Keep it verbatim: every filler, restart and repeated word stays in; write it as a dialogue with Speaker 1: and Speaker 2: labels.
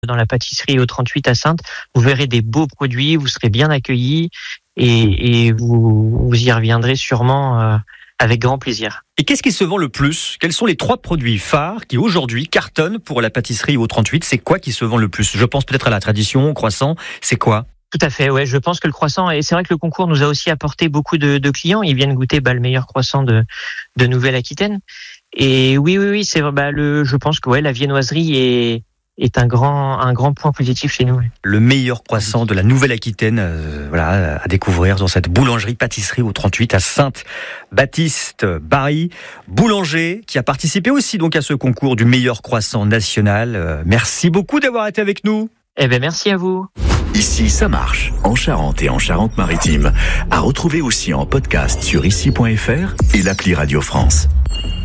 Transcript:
Speaker 1: dans la pâtisserie au trente-huit à Saintes. Vous verrez des beaux produits, vous serez bien accueillis et, et vous, vous y reviendrez sûrement euh, avec grand plaisir.
Speaker 2: Et qu'est-ce qui se vend le plus ? Quels sont les trois produits phares qui aujourd'hui cartonnent pour la pâtisserie au trente-huit ? C'est quoi qui se vend le plus ? Je pense peut-être à la tradition, au croissant. C'est quoi ?
Speaker 1: Tout à fait, ouais. Je pense que le croissant, et c'est vrai que le concours nous a aussi apporté beaucoup de, de clients. Ils viennent goûter bah, le meilleur croissant de, de Nouvelle-Aquitaine. Et oui, oui, oui, c'est bah, le. Je pense que ouais, la viennoiserie est est un grand un grand point positif chez nous.
Speaker 2: Le meilleur croissant de la Nouvelle-Aquitaine, euh, voilà, à découvrir dans cette boulangerie-pâtisserie au trente-huit à Sainte-Baptiste. Barry, boulanger, qui a participé aussi donc à ce concours du meilleur croissant national. Euh, merci beaucoup d'avoir été avec nous.
Speaker 1: Eh ben merci à vous.
Speaker 3: Ici, ça marche, en Charente et en Charente-Maritime. À retrouver aussi en podcast sur ici point f r et l'appli Radio France.